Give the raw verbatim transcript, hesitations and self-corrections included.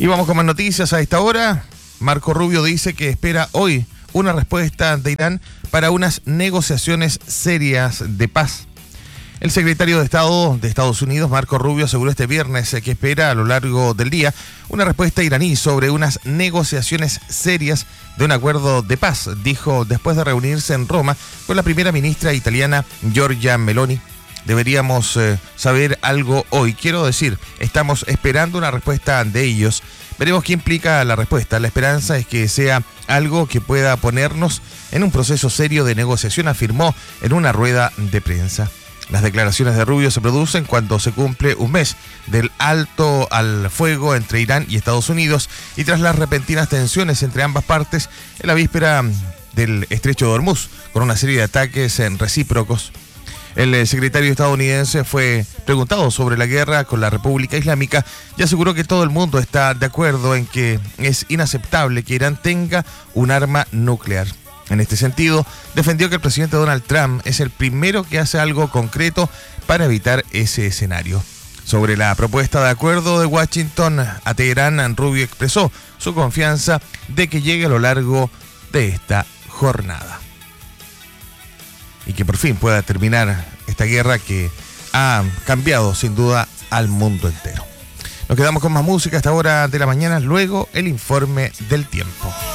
Y vamos con más noticias a esta hora. Marco Rubio dice que espera hoy una respuesta de Irán para unas negociaciones serias de paz. El secretario de Estado de Estados Unidos, Marco Rubio, aseguró este viernes que espera a lo largo del día una respuesta iraní sobre unas negociaciones serias de un acuerdo de paz, dijo después de reunirse en Roma con la primera ministra italiana Giorgia Meloni. Deberíamos eh, saber algo hoy. Quiero decir, estamos esperando una respuesta de ellos. Veremos qué implica la respuesta. La esperanza es que sea algo que pueda ponernos en un proceso serio de negociación, afirmó en una rueda de prensa. Las declaraciones de Rubio se producen cuando se cumple un mes del alto al fuego entre Irán y Estados Unidos y tras las repentinas tensiones entre ambas partes en la víspera del estrecho de Hormuz, con una serie de ataques recíprocos. El secretario estadounidense fue preguntado sobre la guerra con la República Islámica y aseguró que todo el mundo está de acuerdo en que es inaceptable que Irán tenga un arma nuclear. En este sentido, defendió que el presidente Donald Trump es el primero que hace algo concreto para evitar ese escenario. Sobre la propuesta de acuerdo de Washington a Teherán, Rubio expresó su confianza de que llegue a lo largo de esta jornada y que por fin pueda terminar esta guerra que ha cambiado sin duda al mundo entero. Nos quedamos con más música a esta hora de la mañana, luego el informe del tiempo.